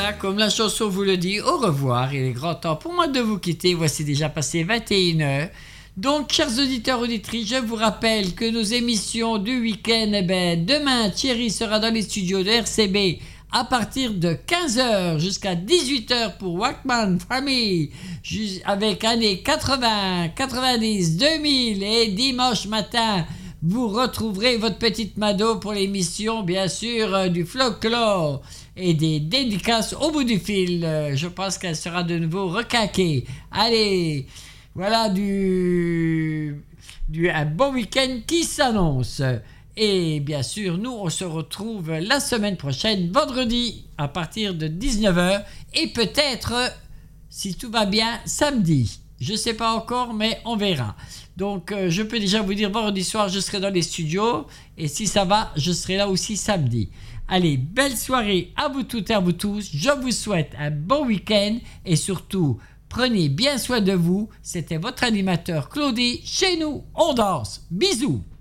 Voilà, comme la chanson vous le dit, au revoir. Il est grand temps pour moi de vous quitter. Voici déjà passé 21h. Donc, chers auditeurs, auditrices, je vous rappelle que nos émissions du week-end, demain, Thierry sera dans les studios de RCB à partir de 15h jusqu'à 18h pour Walkman Family, avec années 80, 90, 2000 et dimanche matin. Vous retrouverez votre petite Mado pour l'émission, bien sûr, du folklore et des dédicaces au bout du fil. Je pense qu'elle sera de nouveau requinquée. Allez, voilà un bon week-end qui s'annonce. Et bien sûr, nous, on se retrouve la semaine prochaine, vendredi, à partir de 19h. Et peut-être, si tout va bien, samedi. Je ne sais pas encore, mais on verra. Donc, je peux déjà vous dire, vendredi soir, je serai dans les studios. Et si ça va, je serai là aussi samedi. Allez, belle soirée à vous toutes et à vous tous. Je vous souhaite un bon week-end. Et surtout, prenez bien soin de vous. C'était votre animateur Claudie. Chez nous, on danse. Bisous.